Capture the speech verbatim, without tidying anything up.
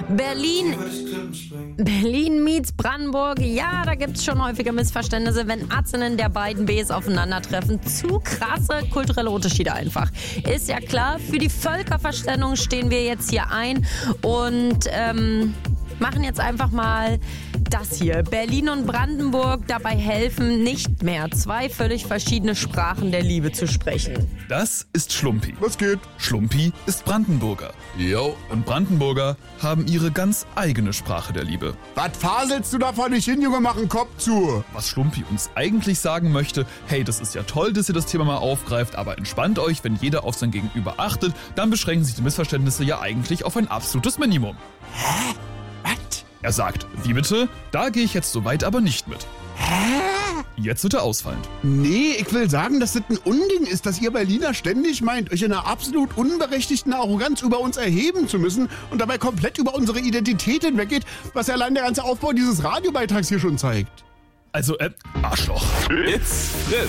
Berlin, Berlin meets Brandenburg. Ja, da gibt's schon häufiger Missverständnisse, wenn Atzinnen der beiden Bs aufeinandertreffen. Zu krasse kulturelle Unterschiede einfach. Ist ja klar, für die Völkerverständigung stehen wir jetzt hier ein und ähm, machen jetzt einfach mal das hier. Berlin und Brandenburg dabei helfen, nicht mehr zwei völlig verschiedene Sprachen der Liebe zu sprechen. Das ist Schlumpi. Was geht? Schlumpi ist Brandenburger. Jo. Und Brandenburger haben ihre ganz eigene Sprache der Liebe. Was faselst du da vor dich hin, Junge? Mach 'n Kopf zu. Was Schlumpi uns eigentlich sagen möchte, hey, das ist ja toll, dass ihr das Thema mal aufgreift, aber entspannt euch, wenn jeder auf sein Gegenüber achtet, dann beschränken sich die Missverständnisse ja eigentlich auf ein absolutes Minimum. Hä? Was? Er sagt, wie bitte? Da gehe ich jetzt so weit aber nicht mit. Hä? Jetzt wird er ausfallend. Nee, ich will sagen, dass das ein Unding ist, dass ihr Berliner ständig meint, euch in einer absolut unberechtigten Arroganz über uns erheben zu müssen und dabei komplett über unsere Identität hinweggeht, was ja allein der ganze Aufbau dieses Radiobeitrags hier schon zeigt. Also, äh, Arschloch. It's Fritz.